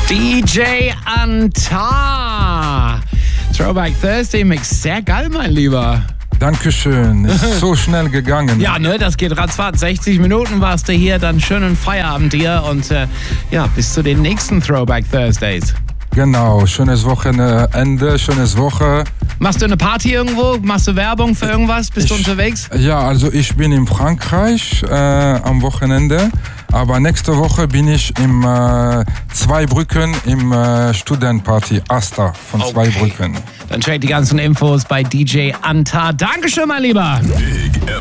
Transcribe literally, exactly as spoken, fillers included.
D J Antar. Throwback Thursday Mix. Sehr geil, mein Lieber. Dankeschön. Ist so schnell gegangen. Ja, ne, das geht ratzfatz. sechzig Minuten warst du hier, dann schönen Feierabend dir und äh, ja, bis zu den nächsten Throwback Thursdays. Genau, schönes Wochenende, schönes Woche. Machst du eine Party irgendwo? Machst du Werbung für irgendwas? Bist ich, du unterwegs? Ja, also ich bin in Frankreich äh, am Wochenende, aber nächste Woche bin ich im äh, Zweibrücken im äh, Studentenparty Asta von okay. Zweibrücken. Dann check die ganzen Infos bei D J Antar. Dankeschön, mein Lieber.